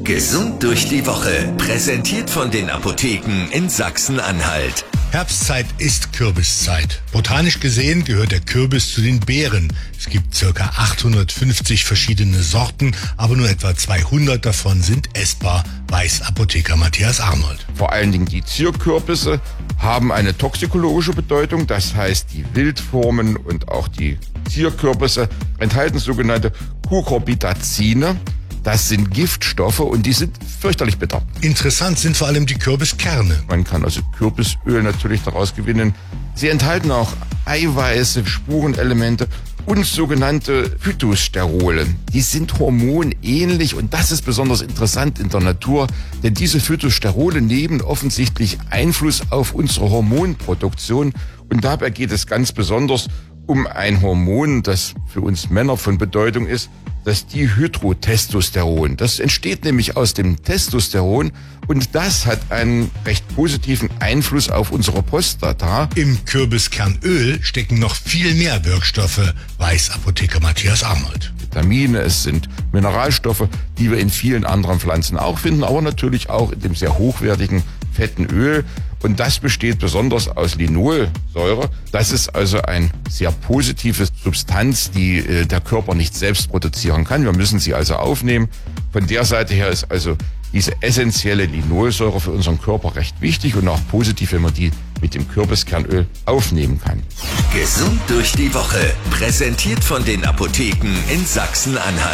Gesund durch die Woche. Präsentiert von den Apotheken in Sachsen-Anhalt. Herbstzeit ist Kürbiszeit. Botanisch gesehen gehört der Kürbis zu den Beeren. Es gibt ca. 850 verschiedene Sorten, aber nur etwa 200 davon sind essbar, weiß Apotheker Matthias Arnold. Vor allen Dingen die Zierkürbisse haben eine toxikologische Bedeutung. Das heißt, die Wildformen und auch die Zierkürbisse enthalten sogenannte Cucurbitacine. Das sind Giftstoffe und die sind fürchterlich bitter. Interessant sind vor allem die Kürbiskerne. Man kann also Kürbisöl natürlich daraus gewinnen. Sie enthalten auch Eiweiße, Spurenelemente und sogenannte Phytosterole. Die sind hormonähnlich und das ist besonders interessant in der Natur, denn diese Phytosterole nehmen offensichtlich Einfluss auf unsere Hormonproduktion und dabei geht es ganz besonders um ein Hormon, das für uns Männer von Bedeutung ist, das Dihydrotestosteron. Das entsteht nämlich aus dem Testosteron und das hat einen recht positiven Einfluss auf unsere Prostata. Im Kürbiskernöl stecken noch viel mehr Wirkstoffe, weiß Apotheker Matthias Arnold. Vitamine, es sind Mineralstoffe, die wir in vielen anderen Pflanzen auch finden, aber natürlich auch in dem sehr hochwertigen fetten Öl. Und das besteht besonders aus Linolsäure. Das ist also eine sehr positive Substanz, die der Körper nicht selbst produzieren kann. Wir müssen sie also aufnehmen. Von der Seite her ist also diese essentielle Linolsäure für unseren Körper recht wichtig und auch positiv, wenn man die mit dem Kürbiskernöl aufnehmen kann. Gesund durch die Woche. Präsentiert von den Apotheken in Sachsen-Anhalt.